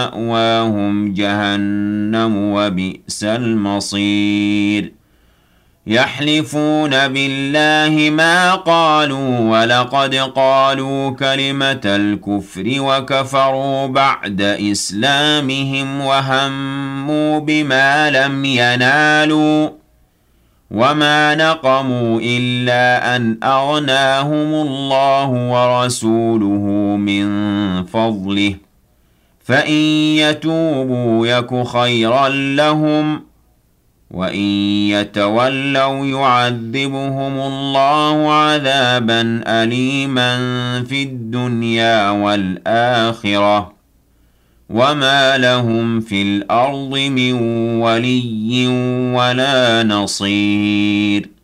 مَأْوَاهُمْ جَهَنَّمُ وَبِئْسَ الْمَصِيرُ يَحْلِفُونَ بِاللَّهِ مَا قَالُوا وَلَقَدْ قَالُوا كَلِمَةَ الْكُفْرِ وَكَفَرُوا بَعْدَ إِسْلَامِهِمْ وَهَمُّوا بِمَا لَمْ يَنَالُوا وَمَا نَقَمُوا إِلَّا أَنْ أَغْنَاهُمُ اللَّهُ وَرَسُولُهُ مِنْ فَضْلِهِ فَإِنْ يَتُوبُوا يَكُ خَيْرًا لَهُمْ وَإِنْ يَتَوَلَّوْا يُعَذِّبْهُمُ اللَّهُ عَذَابًا أَلِيمًا فِي الدُّنْيَا وَالْآخِرَةِ وَمَا لَهُمْ فِي الْأَرْضِ مِنْ وَلِيٍّ وَلَا نَصِيرٍ